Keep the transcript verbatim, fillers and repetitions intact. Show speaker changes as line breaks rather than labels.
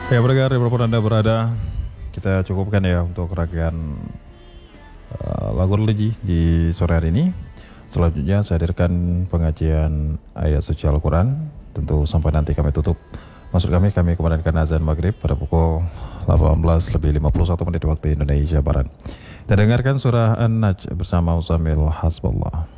Ya pendengar dimanapun Anda berada, kita cukupkan ya untuk rangkaian uh, lagu religi di sore hari ini. Selanjutnya saya hadirkan pengajian ayat suci Al-Quran. Tentu sampai nanti kami tutup. Maksud kami, kami kembalikan azan maghrib pada pukul delapan belas lebih lima puluh satu menit waktu Indonesia Barat. Kita dengarkan surah An-Najm bersama Usamil Hasbullah.